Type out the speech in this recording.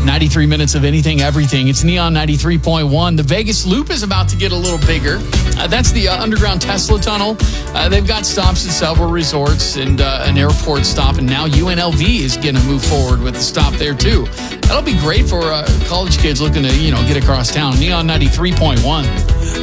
93 minutes of anything, everything. It's Neon 93.1. The Vegas Loop is about to get a little bigger. That's the underground Tesla tunnel. They've got stops at several resorts and an airport stop, and now UNLV is going to move forward with the stop there too. That'll be great for college kids looking to, get across town. Neon 93.1.